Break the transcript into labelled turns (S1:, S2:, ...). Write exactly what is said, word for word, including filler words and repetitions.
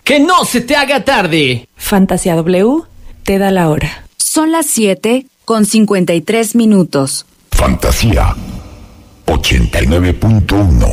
S1: ¡Que no se te haga tarde!
S2: Fantasía W te da la hora.
S3: Son las siete con cincuenta y tres minutos.
S4: Fantasía ochenta y nueve punto uno.